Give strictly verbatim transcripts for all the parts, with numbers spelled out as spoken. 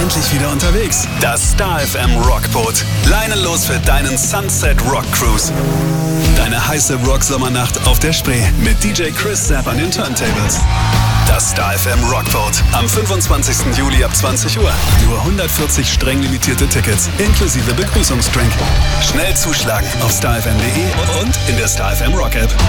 endlich wieder unterwegs. Das Star F M Rockboot. Leinenlos für deinen Sunset Rock Cruise. Deine heiße Rock-Sommernacht auf der Spree mit D J Chris Sapp an den Turntables. Das Star F M Rockboat am fünfundzwanzigsten Juli ab zwanzig Uhr. Nur hundertvierzig streng limitierte Tickets inklusive Begrüßungsdrink. Schnell zuschlagen auf star f m punkt de und in der Star F M Rock App.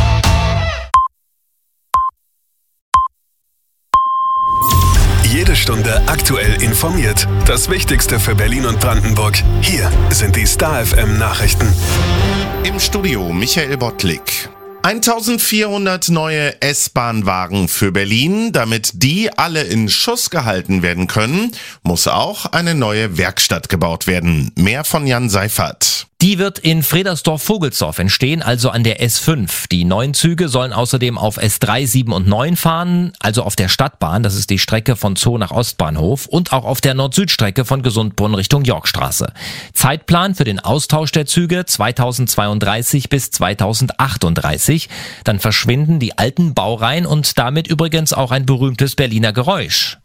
Jede Stunde aktuell informiert. Das Wichtigste für Berlin und Brandenburg. Hier sind die Star F M Nachrichten. Im Studio Michael Bottlik. eintausendvierhundert neue S-Bahn-Wagen für Berlin. Damit die alle in Schuss gehalten werden können, muss auch eine neue Werkstatt gebaut werden. Mehr von Jan Seifert. Die wird in Fredersdorf-Vogelsdorf entstehen, also an der S fünf. Die neuen Züge sollen außerdem auf S drei, sieben und neun fahren, also auf der Stadtbahn, das ist die Strecke von Zoo nach Ostbahnhof, und auch auf der Nord-Süd-Strecke von Gesundbrunn Richtung Yorkstraße. Zeitplan für den Austausch der Züge zweitausendzweiunddreißig bis zweitausendachtunddreißig. Dann verschwinden die alten Baureihen und damit übrigens auch ein berühmtes Berliner Geräusch.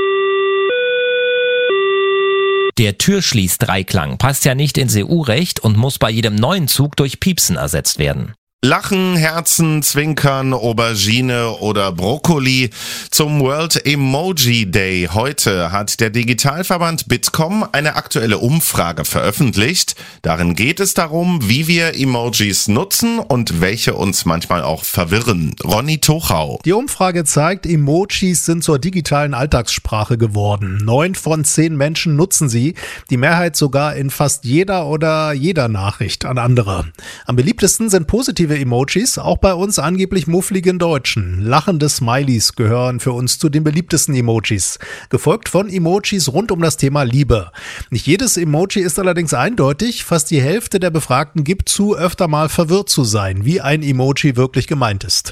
Der Türschließ-Dreiklang passt ja nicht ins E U-Recht und muss bei jedem neuen Zug durch Piepsen ersetzt werden. Lachen, Herzen, Zwinkern, Aubergine oder Brokkoli. Zum World Emoji Day heute hat der Digitalverband Bitkom eine aktuelle Umfrage veröffentlicht. Darin geht es darum, wie wir Emojis nutzen und welche uns manchmal auch verwirren. Ronny Tochau. Die Umfrage zeigt, Emojis sind zur digitalen Alltagssprache geworden. Neun von zehn Menschen nutzen sie, die Mehrheit sogar in fast jeder oder jeder Nachricht an andere. Am beliebtesten sind positive Emojis, auch bei uns angeblich muffligen Deutschen. Lachende Smileys gehören für uns zu den beliebtesten Emojis, gefolgt von Emojis rund um das Thema Liebe. Nicht jedes Emoji ist allerdings eindeutig. Fast die Hälfte der Befragten gibt zu, öfter mal verwirrt zu sein, wie ein Emoji wirklich gemeint ist.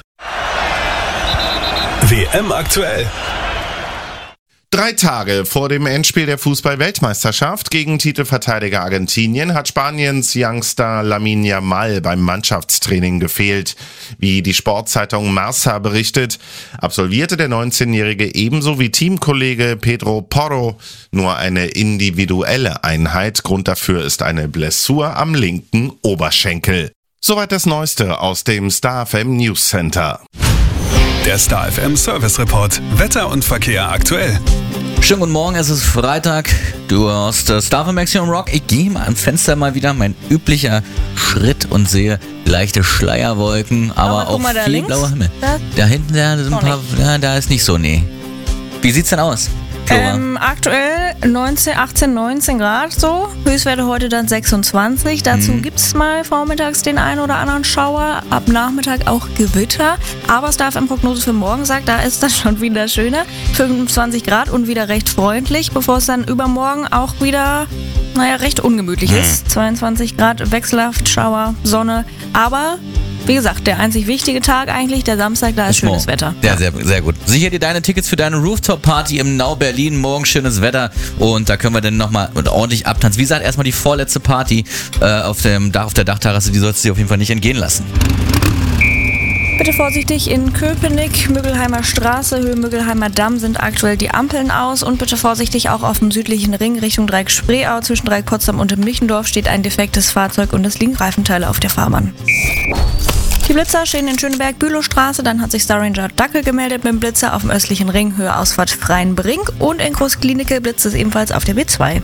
W M aktuell. Drei Tage vor dem Endspiel der Fußball-Weltmeisterschaft gegen Titelverteidiger Argentinien hat Spaniens Youngster Lamine Yamal beim Mannschaftstraining gefehlt. Wie die Sportzeitung Marca berichtet, absolvierte der neunzehnjährige ebenso wie Teamkollege Pedro Porro nur eine individuelle Einheit. Grund dafür ist eine Blessur am linken Oberschenkel. Soweit das Neueste aus dem Star F M News Center. Der Star F M Service Report. Wetter und Verkehr aktuell. Schönen guten Morgen, es ist Freitag. Du hörst das Star F M Maximum Rock. Ich gehe mal am Fenster mal wieder, mein üblicher Schritt, und sehe leichte Schleierwolken, aber, aber auch mal, viel links, blauer Himmel. Da, da hinten, da, sind ein paar, da, da ist nicht so, nee. Wie sieht's denn aus? Ähm, aktuell neunzehn, achtzehn, neunzehn Grad so. Höchstwerte heute dann sechsundzwanzig. Dazu mhm. gibt es mal vormittags den einen oder anderen Schauer. Ab Nachmittag auch Gewitter. Aber Star F M Prognose für morgen sagt, da ist das schon wieder schöner. fünfundzwanzig Grad und wieder recht freundlich, bevor es dann übermorgen auch wieder, naja, recht ungemütlich mhm. ist. zweiundzwanzig Grad, wechselhaft, Schauer, Sonne. Aber wie gesagt, der einzig wichtige Tag eigentlich, der Samstag, da ist, ist schönes morgen. Wetter. Ja, sehr, sehr gut. Sicher dir deine Tickets für deine Rooftop-Party im Nau Berlin. Morgen schönes Wetter und da können wir dann nochmal ordentlich abtanzen. Wie gesagt, erstmal die vorletzte Party äh, auf, dem Dach, auf der Dachterrasse, die sollst du dir auf jeden Fall nicht entgehen lassen. Bitte vorsichtig, in Köpenick, Müggelheimer Straße, Höhe Müggelheimer Damm sind aktuell die Ampeln aus, und bitte vorsichtig auch auf dem südlichen Ring Richtung Dreieck Spreeau. Zwischen Dreieck Potsdam und dem Michendorf steht ein defektes Fahrzeug und es liegen Reifenteile auf der Fahrbahn. Die Blitzer stehen in Schöneberg-Bülowstraße, dann hat sich Star Ranger Dackel gemeldet mit dem Blitzer auf dem östlichen Ring, Höhe Ausfahrt Freienbrink, und in Großklinike blitzt es ebenfalls auf der B zwei.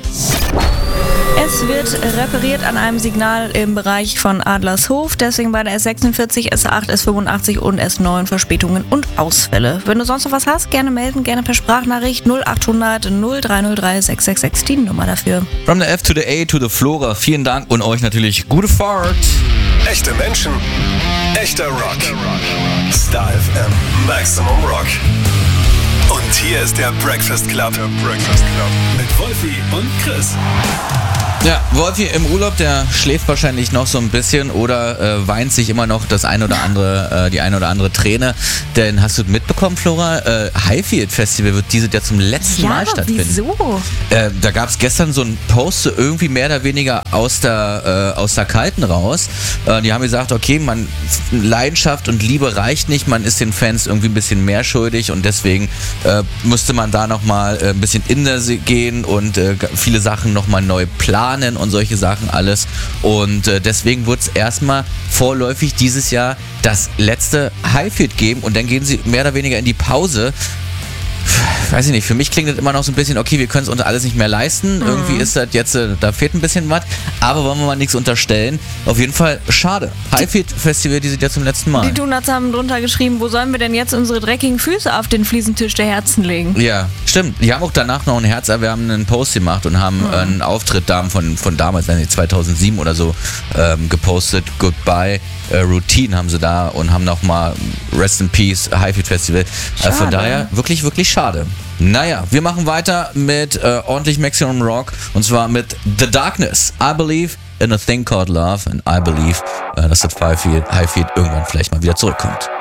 Es wird repariert an einem Signal im Bereich von Adlershof, deswegen bei der S sechsundvierzig, S acht, S fünfundachtzig und S neun Verspätungen und Ausfälle. Wenn du sonst noch was hast, gerne melden, gerne per Sprachnachricht null achthundert null drei null drei sechs sechs sechs, die Nummer dafür. From the F to the A to the Flora, vielen Dank und euch natürlich gute Fahrt. Echte Menschen, echter Rock. Star F M Maximum Rock. Und hier ist der Breakfast Club. Der Breakfast Club. Mit Wolfi und Chris. Ja, Wolfi im Urlaub, der schläft wahrscheinlich noch so ein bisschen oder äh, weint sich immer noch das ein oder andere, äh, die eine oder andere Träne. Denn hast du mitbekommen, Flora, äh, Highfield Festival wird dieses Jahr zum letzten ja, Mal stattfinden. Wieso? Äh, da gab es gestern so einen Post, so irgendwie mehr oder weniger aus der, äh, aus der Kalten raus. Äh, die haben gesagt, okay, man, Leidenschaft und Liebe reicht nicht, man ist den Fans irgendwie ein bisschen mehr schuldig und deswegen äh, müsste man da nochmal äh, ein bisschen in der See gehen und äh, viele Sachen nochmal neu planen und solche Sachen alles. Und äh, deswegen wird es erstmal vorläufig dieses Jahr das letzte Highfield geben und dann gehen sie mehr oder weniger in die Pause. Weiß ich nicht, für mich klingt das immer noch so ein bisschen, okay, wir können es uns alles nicht mehr leisten. Mhm. Irgendwie ist das jetzt, da fehlt ein bisschen was. Aber wollen wir mal nichts unterstellen. Auf jeden Fall schade. Highfield Festival, die sind ja zum letzten Mal. Die Donuts haben drunter geschrieben, wo sollen wir denn jetzt unsere dreckigen Füße auf den Fliesentisch der Herzen legen? Ja, stimmt. Die haben auch danach noch ein Herz, wir haben einen Post gemacht und haben mhm. einen Auftritt da von, von damals, weiß nicht, zweitausendsieben oder so, ähm, gepostet. Goodbye. Äh, Routine haben sie da und haben nochmal Rest in Peace Highfield Festival. Äh, von daher wirklich, wirklich schade. Naja, wir machen weiter mit äh, ordentlich Maximum Rock und zwar mit The Darkness. I believe in a thing called love and I believe, äh, dass das Highfield, Highfield irgendwann vielleicht mal wieder zurückkommt.